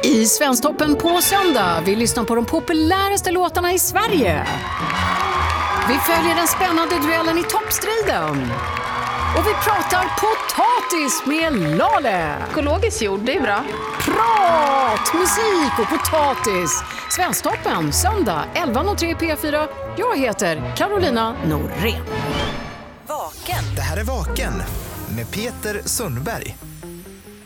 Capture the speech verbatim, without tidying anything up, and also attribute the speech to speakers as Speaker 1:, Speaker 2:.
Speaker 1: I Svensktoppen på söndag. Vi lyssnar på de populäraste låtarna i Sverige. Vi följer den spännande duellen i toppstriden. Och vi pratar potatis med Lale.
Speaker 2: Ekologisk jord, det är bra.
Speaker 1: Prat, musik och potatis. Svensktoppen, söndag elva noll tre P fyra. Jag heter Carolina Norén.
Speaker 3: Vaken. Det här är Vaken med Peter Sundberg.